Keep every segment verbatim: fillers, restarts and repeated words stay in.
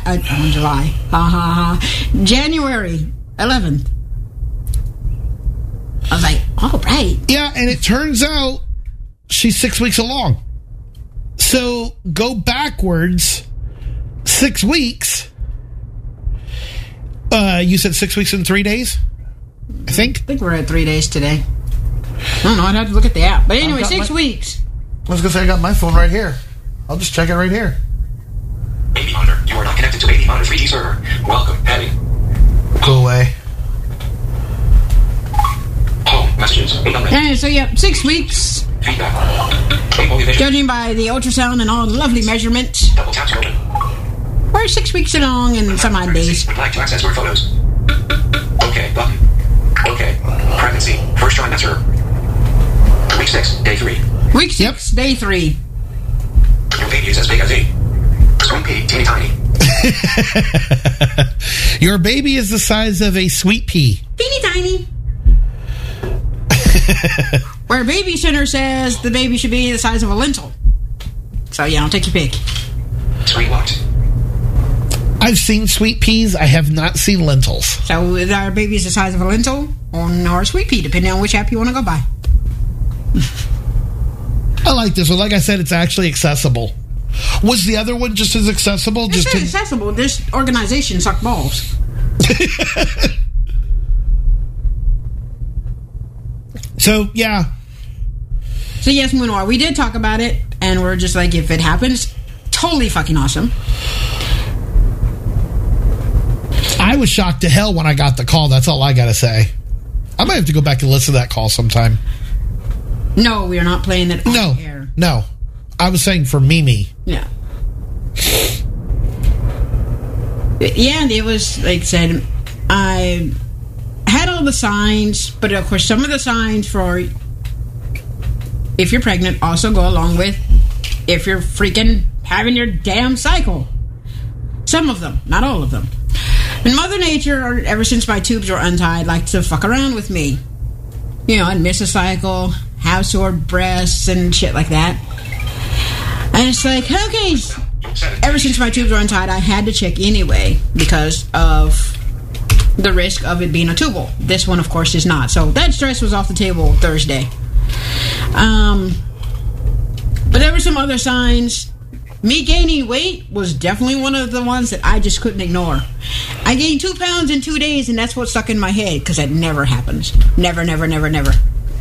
uh, July, ha ha ha, January eleventh. I was like, all right. Yeah, and it turns out she's six weeks along. So go backwards six weeks. Uh, you said six weeks and three days? I think? I think we're at three days today. I don't know. I'd have to look at the app. But anyway, six my, weeks. I was going to say, I got my phone right here. I'll just check it right here. A V Monitor. You are not connected to A V Monitor three D server. Welcome. Heading. Go away. Home. Messages. And so, yeah, six weeks. Feedback. Judging by the ultrasound and all the lovely measurements. Double tap to open. We're six weeks along and some odd days. Would like to access your photos. Okay. Button. Okay. Pregnancy. First trimester. Week six. Day three. Week six. Yep. Day three. Your baby is as big as a sweet pea. Teeny tiny. Your baby is the size of a sweet pea. Teeny tiny. Where Baby Center says the baby should be the size of a lentil. So, yeah, I'll take your pick. Sweet what? I've seen sweet peas. I have not seen lentils. So, is our baby the size of a lentil or a sweet pea, depending on which app you want to go by. I like this one. Like I said, it's actually accessible. Was the other one just as accessible? It's just to... accessible. This organization sucked balls. So, yeah. So, yes, Moonwar, we did talk about it, and we're just like, if it happens, totally fucking awesome. I was shocked to hell when I got the call. That's all I got to say. I might have to go back and listen to that call sometime. No, we are not playing it on no, air. No, I was saying for Mimi. Yeah. Yeah, it was, like I said, I... had all the signs, but of course some of the signs for if you're pregnant also go along with if you're freaking having your damn cycle. Some of them, not all of them. And Mother Nature, ever since my tubes were untied, liked to fuck around with me. You know, I'd miss a cycle, have sore breasts and shit like that. And it's like, okay, ever since my tubes were untied, I had to check anyway because of the risk of it being a tubal. This one, of course, is not. So that stress was off the table Thursday. Um, but there were some other signs. Me gaining weight was definitely one of the ones that I just couldn't ignore. I gained two pounds in two days, and that's what's stuck in my head, because that never happens. Never, never, never, never.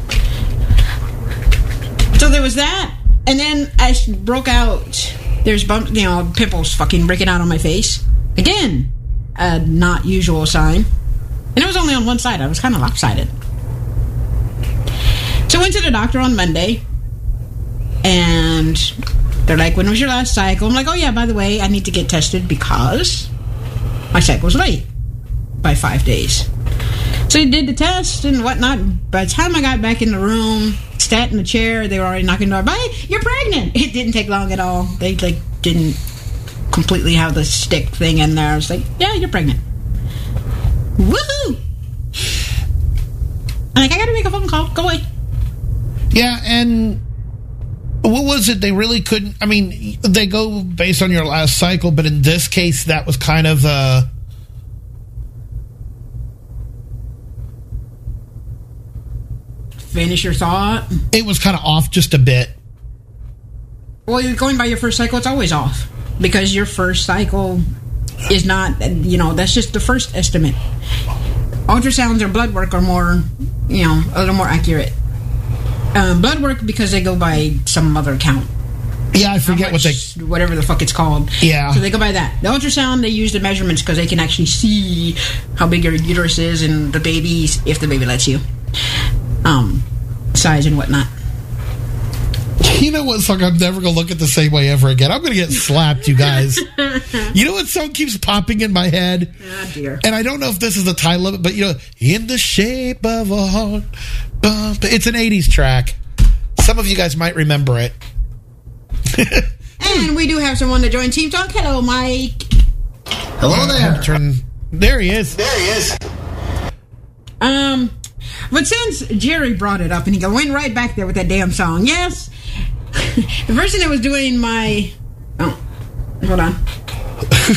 So there was that, and then I broke out. There's bumps, you know, pimples fucking breaking out on my face. Again, a not usual sign. And it was only on one side. I was kind of lopsided. So I went to the doctor on Monday, and they're like, when was your last cycle? I'm like, oh yeah, by the way, I need to get tested because my cycle was late by five days. So he did the test and whatnot. By the time I got back in the room, sat in the chair, they were already knocking the door. Bye, you're pregnant. It didn't take long at all. They like didn't completely have the stick thing in there. I was like, yeah, you're pregnant. Woohoo! I'm like, I gotta make a phone call. Go away. Yeah, and what was it? They really couldn't. I mean, they go based on your last cycle, but in this case, that was kind of uh finish your thought. It was kind of off just a bit. Well, you're going by your first cycle, it's always off. Because your first cycle is not, you know, that's just the first estimate. Ultrasounds or blood work are more, you know, a little more accurate. Um, blood work, because they go by some other count. Yeah, I forget much, what they... Whatever the fuck it's called. Yeah. So they go by that. The ultrasound, they use the measurements because they can actually see how big your uterus is and the baby's, if the baby lets you. Um, size and whatnot. You know what song I'm never going to look at the same way ever again? I'm going to get slapped, you guys. You know what song keeps popping in my head? Oh, dear. And I don't know if this is the title of it, but, you know, In the Shape of a Heart. Uh, it's an eighties track. Some of you guys might remember it. And we do have someone to join Team Talk. Hello, Mike. Hello there. Turn, there he is. There he is. Um, but since Jerry brought it up, and he went right back there with that damn song, yes, the person that was doing my... Oh, hold on.